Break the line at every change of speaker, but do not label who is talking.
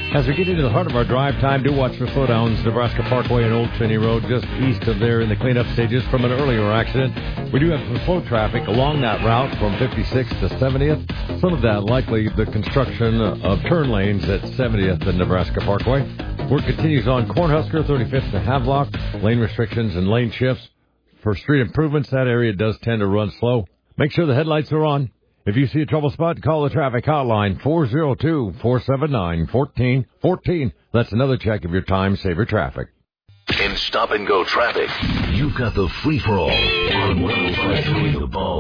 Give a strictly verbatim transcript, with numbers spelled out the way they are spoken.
As we get into the heart of our drive time, do watch for slowdowns. Nebraska Parkway and Old Finney Road, just east of there in the cleanup stages from an earlier accident. We do have some slow traffic along that route from fifty-sixth to seventieth. Some of that likely the construction of turn lanes at seventieth and Nebraska Parkway. Work continues on Cornhusker, thirty-fifth to Havelock. Lane restrictions and lane shifts. For street improvements, that area does tend to run slow. Make sure the headlights are on. If you see a trouble spot, call the traffic hotline, four oh two, four seven nine, one four one four. That's another check of your time saver traffic.
In stop-and-go traffic, you've got the free-for-all on one oh five point three The Ball.